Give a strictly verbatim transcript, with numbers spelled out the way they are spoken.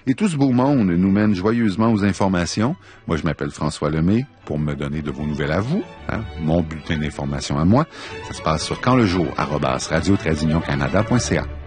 Et tout ce beau monde nous mène joyeusement aux informations. Moi, je m'appelle François Lemay pour me donner de vos nouvelles à vous. Hein, mon bulletin d'information à moi, ça se passe sur quand le jour, arobase radio-canada point c a.